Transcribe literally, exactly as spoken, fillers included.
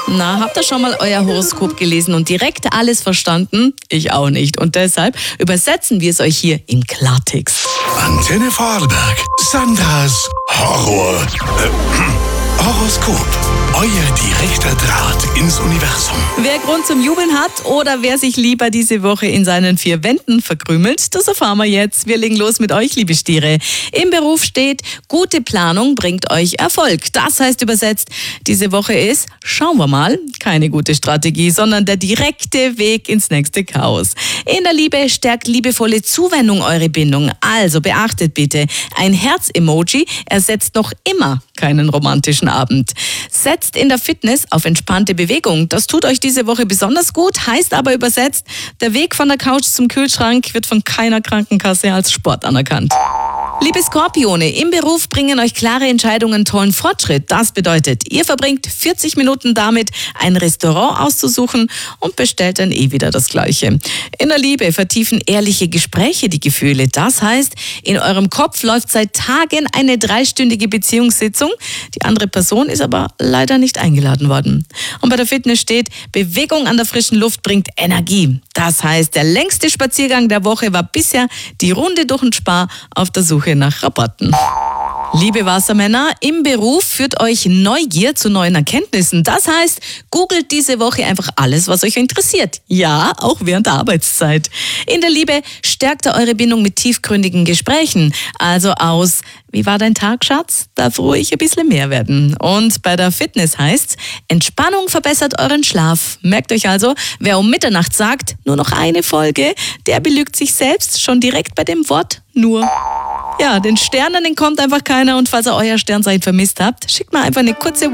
Na, habt ihr schon mal euer Horoskop gelesen und direkt alles verstanden? Ich auch nicht. Und deshalb übersetzen wir es euch hier im Klartext. Antenne Vorarlberg. Sandras Horror. Äh, Horoskop. Euer direkter Draht ins Universum. Wer Grund zum Jubeln hat oder wer sich lieber diese Woche in seinen vier Wänden verkrümelt, das erfahren wir jetzt. Wir legen los mit euch, liebe Stiere. Im Beruf steht, gute Planung bringt euch Erfolg. Das heißt übersetzt, diese Woche ist, schauen wir mal, keine gute Strategie, sondern der direkte Weg ins nächste Chaos. In der Liebe stärkt liebevolle Zuwendung eure Bindung. Also beachtet bitte, ein Herz-Emoji ersetzt noch immer keinen romantischen Abend. Setzt in der Fitness auf entspannte Bewegung. Das tut euch diese Woche besonders gut, heißt aber übersetzt, der Weg von der Couch zum Kühlschrank wird von keiner Krankenkasse als Sport anerkannt. Liebe Skorpione, im Beruf bringen euch klare Entscheidungen tollen Fortschritt. Das bedeutet, ihr verbringt vierzig Minuten damit, ein Restaurant auszusuchen und bestellt dann eh wieder das Gleiche. In der Liebe vertiefen ehrliche Gespräche die Gefühle. Das heißt, in eurem Kopf läuft seit Tagen eine dreistündige Beziehungssitzung. Die andere Person ist aber leider nicht eingeladen worden. Und bei der Fitness steht, Bewegung an der frischen Luft bringt Energie. Das heißt, der längste Spaziergang der Woche war bisher die Runde durch den Spar auf der Suche nach Rabatten. Liebe Wassermänner, im Beruf führt euch Neugier zu neuen Erkenntnissen. Das heißt, googelt diese Woche einfach alles, was euch interessiert. Ja, auch während der Arbeitszeit. In der Liebe stärkt ihr eure Bindung mit tiefgründigen Gesprächen. Also aus, wie war dein Tag, Schatz? Darf ruhig ein bisschen mehr werden. Und bei der Fitness heißt's, Entspannung verbessert euren Schlaf. Merkt euch also, wer um Mitternacht sagt, nur noch eine Folge, der belügt sich selbst schon direkt bei dem Wort nur. Ja, den Sternen entkommt einfach keiner und falls ihr euer Sternzeichen vermisst habt, schickt mal einfach eine kurze